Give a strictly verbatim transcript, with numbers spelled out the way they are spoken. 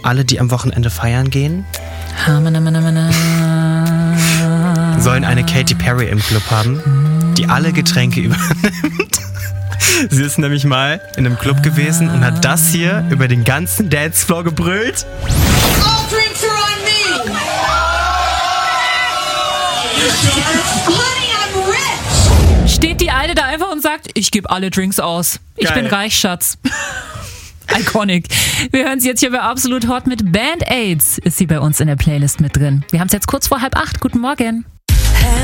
alle, die am Wochenende feiern gehen, sollen eine Katy Perry im Club haben, die alle Getränke übernimmt. Sie ist nämlich mal in einem Club gewesen und hat das hier über den ganzen Dancefloor gebrüllt. All drinks are on me! Honey, I'm rich! Steht die Alte da einfach und sagt, ich gebe alle Drinks aus. Ich Geil. bin reich, Schatz. Iconic. Wir hören sie jetzt hier bei Absolut Hot mit Band-Aids. Ist sie bei uns in der Playlist mit drin. Wir haben es jetzt kurz vor halb acht. Guten Morgen.